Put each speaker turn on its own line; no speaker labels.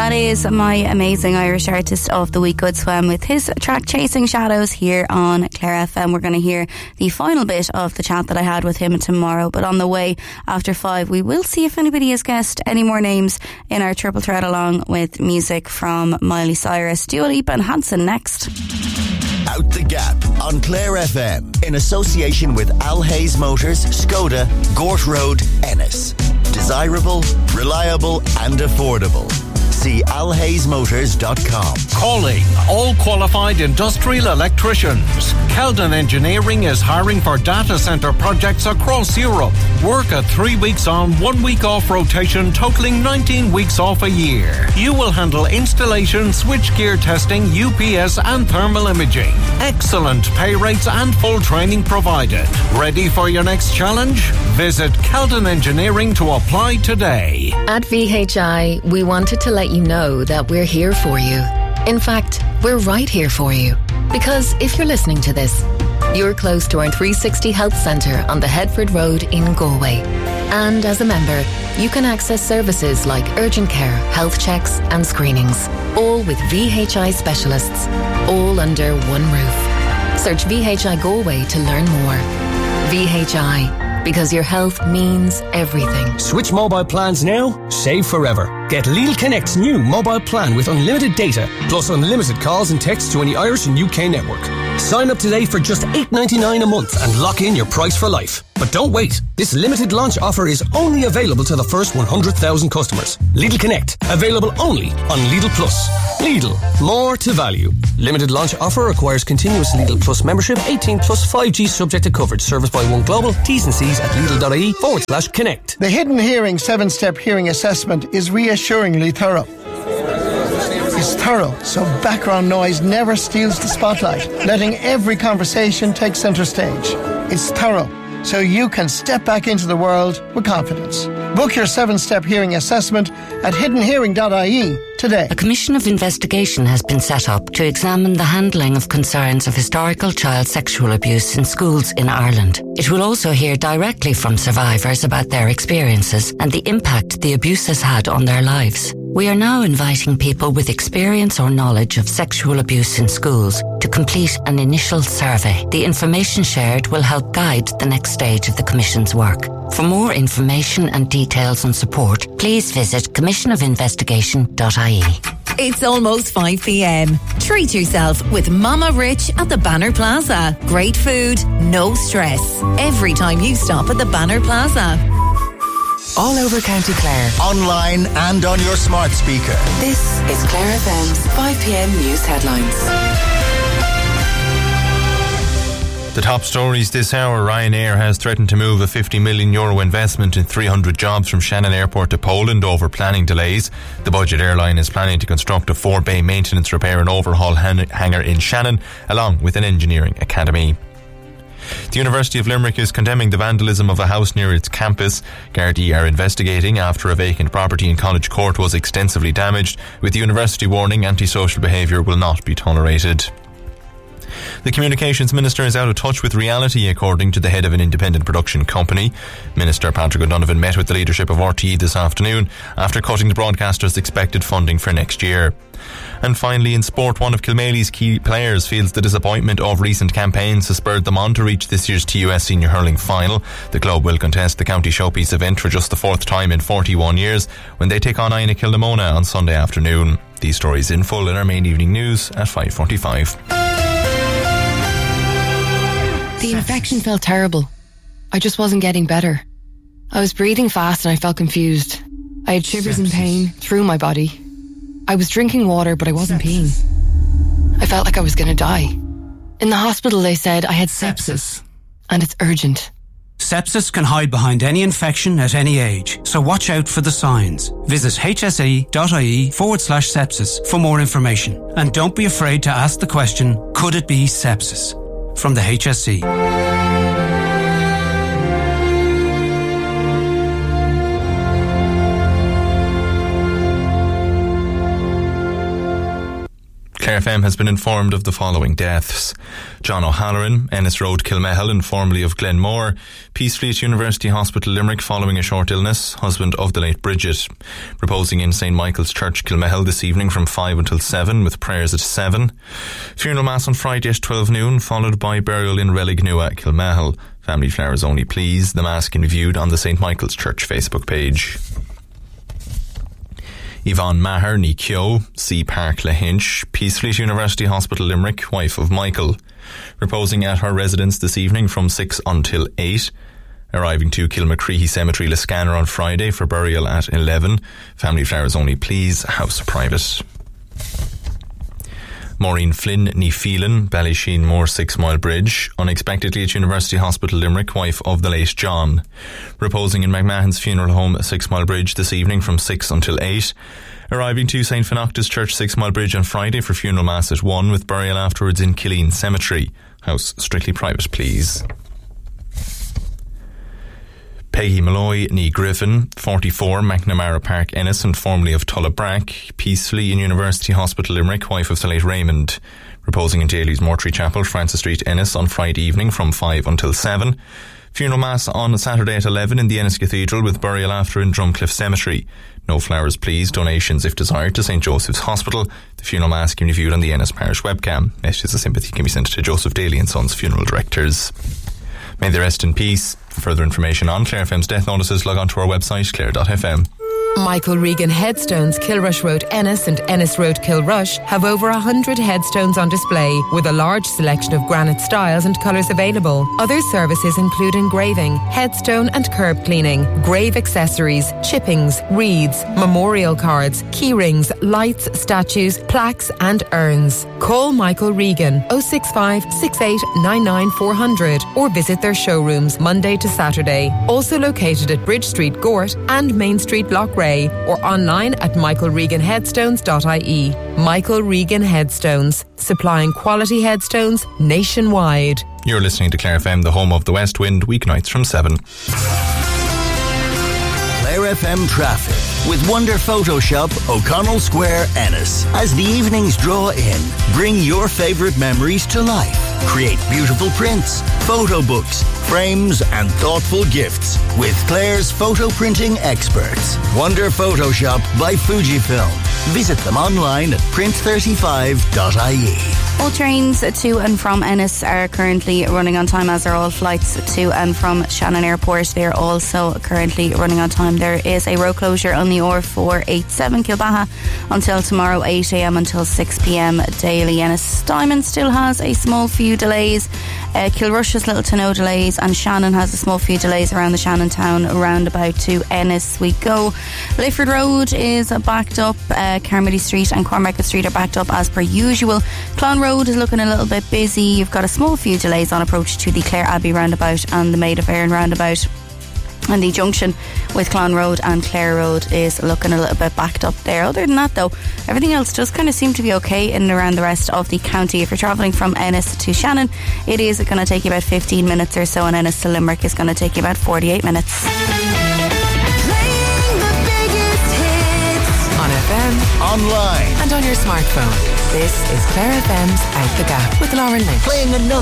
That is my amazing Irish artist of the week, Good Swam, with his track Chasing Shadows here on Clare FM. We're going to hear the final bit of the chat that I had with him tomorrow, but on the way after 5 we will see if anybody has guessed any more names in our triple thread, along with music from Miley Cyrus, Dua Lipa and Hanson next.
Out the Gap on Clare FM in association with Al Hayes Motors, Skoda, Gort Road, Ennis. Desirable, reliable and affordable. See alhaysmotors.com.
Calling all qualified industrial electricians. Keldon Engineering is hiring for data centre projects across Europe. Work at 3 weeks on, 1 week off rotation, totaling 19 weeks off a year. You will handle installation, switchgear testing, UPS and thermal imaging. Excellent pay rates and full training provided. Ready for your next challenge? Visit Keldon Engineering to apply today.
At VHI, we wanted to let you know that we're here for you. In fact, we're right here for you. Because if you're listening to this, you're close to our 360 Health Centre on the Headford Road in Galway. And as a member, you can access services like urgent care, health checks and screenings, all with VHI specialists, all under one roof. Search VHI Galway to learn more. VHI, because your health means everything.
Switch mobile plans now, save forever. Get Lidl Connect's new mobile plan with unlimited data, plus unlimited calls and texts to any Irish and UK network. Sign up today for just $8.99 a month and lock in your price for life. But don't wait. This limited launch offer is only available to the first 100,000 customers. Lidl Connect, available only on Lidl Plus. Lidl, more to value. Limited launch offer requires continuous Lidl Plus membership, 18 plus 5G subject to coverage. Service by One Global. T's and C's at Lidl.ie/connect.
The Hidden Hearing 7-step hearing assessment is reassuringly thorough. It's thorough, so background noise never steals the spotlight, letting every conversation take centre stage. It's thorough, so you can step back into the world with confidence. Book your 7-step hearing assessment at hiddenhearing.ie today.
A commission of investigation has been set up to examine the handling of concerns of historical child sexual abuse in schools in Ireland. It will also hear directly from survivors about their experiences and the impact the abuse has had on their lives. We are now inviting people with experience or knowledge of sexual abuse in schools to complete an initial survey. The information shared will help guide the next stage of the Commission's work. For more information and details and support, please visit commissionofinvestigation.ie.
It's almost 5 p.m. Treat yourself with Mama Rich at the Banner Plaza. Great food, no stress. Every time you stop at the Banner Plaza.
All over County Clare.
Online and on your smart speaker.
This is Clare FM's 5 p.m. news headlines.
The top stories this hour. Ryanair has threatened to move a €50 million investment in 300 jobs from Shannon Airport to Poland over planning delays. The budget airline is planning to construct a 4-bay maintenance, repair and overhaul hangar in Shannon, along with an engineering academy. The University of Limerick is condemning the vandalism of a house near its campus. Gardaí are investigating after a vacant property in College Court was extensively damaged, with the university warning antisocial behaviour will not be tolerated. The Communications Minister is out of touch with reality, according to the head of an independent production company. Minister Patrick O'Donovan met with the leadership of RTE this afternoon after cutting the broadcaster's expected funding for next year. And finally, in sport, one of Kilmaley's key players feels the disappointment of recent campaigns has spurred them on to reach this year's TUS Senior Hurling Final. The club will contest the County Showpiece event for just the 4th time in 41 years when they take on Ina Kildamona on Sunday afternoon. These stories in full in our main evening news at 5:45.
The infection felt terrible. I just wasn't getting better. I was breathing fast and I felt confused. I had shivers and pain through my body. I was drinking water, but I wasn't peeing. I felt like I was going to die. In the hospital, they said I had sepsis, and it's urgent.
Sepsis can hide behind any infection at any age, so watch out for the signs. Visit hse.ie/sepsis for more information. And don't be afraid to ask the question, could it be sepsis? From the HSE.
Clare FM has been informed of the following deaths. John O'Halloran, Ennis Road, Kilmehel, and formerly of Glenmore. Peacefleet University Hospital, Limerick, following a short illness. Husband of the late Bridget. Reposing in St. Michael's Church, Kilmehel, this evening from 5 until 7, with prayers at 7. Funeral mass on Friday at 12 noon, followed by burial in Relignua, Kilmehel. Family flowers only, please. The mass can be viewed on the St. Michael's Church Facebook page. Yvonne Maher, ní Keogh, C. Park Lahinch, Peacefleet University Hospital, Limerick, wife of Michael. Reposing at her residence this evening from 6 until 8. Arriving to Kilmacreehey Cemetery, Liscannor on Friday for burial at 11. Family flowers only, please. House private. Maureen Flynn, ní Phelan, Ballyshean Moor, 6 Mile Bridge. Unexpectedly at University Hospital, Limerick, wife of the late John. Reposing in McMahon's Funeral Home, 6 Mile Bridge, this evening from 6 until 8. Arriving to St. Finoctus Church, 6 Mile Bridge on Friday for funeral mass at 1, with burial afterwards in Killeen Cemetery. House strictly private, please. Peggy Malloy, ní Griffin, 44, McNamara Park, Ennis, and formerly of Tullabrack. Peacefully in University Hospital, Limerick, wife of the late Raymond. Reposing in Daly's Mortuary Chapel, Francis Street, Ennis, on Friday evening from 5 until 7. Funeral mass on Saturday at 11 in the Ennis Cathedral, with burial after in Drumcliff Cemetery. No flowers, please. Donations, if desired, to St. Joseph's Hospital. The funeral mass can be viewed on the Ennis Parish webcam. Messages of sympathy can be sent to Joseph Daly and Sons Funeral Directors. May they rest in peace. For further information on Clare FM's death notices, log on to our website, clare.fm.
Michael Regan Headstones, Kilrush Road, Ennis, and Ennis Road, Kilrush have over 100 headstones on display, with a large selection of granite styles and colours available. Other services include engraving, headstone and curb cleaning, grave accessories, chippings, wreaths, memorial cards, key rings, lights, statues, plaques and urns. Call Michael Regan 065 68 99 400 or visit their showrooms Monday to Saturday. Also located at Bridge Street, Gort, and Main Street, Loughrea, or online at michaelreganheadstones.ie. Michael Regan Headstones, supplying quality headstones nationwide.
You're listening to Clare FM, the home of the West Wind, weeknights from 7.
Clare FM traffic with Wonder Photoshop, O'Connell Square, Ennis. As the evenings draw in, bring your favourite memories to life. Create beautiful prints, photo books, frames and thoughtful gifts with Clare's photo printing experts. Wonder Photoshop by Fujifilm. Visit them online at print35.ie.
All trains to and from Ennis are currently running on time, as are all flights to and from Shannon Airport. They are also currently running on time. There is a road closure on the R487 Kilbaha until tomorrow 8 a.m. until 6 p.m. daily. Ennis Diamond still has a small few delays. Kilrush has little to no delays, and Shannon has a small few delays around the Shannon Town roundabout to Ennis we go. Lifford Road is backed up. Carmody Street and Cornmarket Street are backed up as per usual. Clon Road is looking a little bit busy. You've got a small few delays on approach to the Clare Abbey roundabout and the Maid of Erin roundabout. And the junction with Clon Road and Clare Road is looking a little bit backed up there. Other than that, though, everything else does kind of seem to be okay in and around the rest of the county. If you're travelling from Ennis to Shannon, it is going to take you about 15 minutes or so, and Ennis to Limerick is going to take you about 48 minutes.
On FM,
online,
and on your smartphone. This is Clare FM's Out the Gap with Lauren Lynch.
Playing another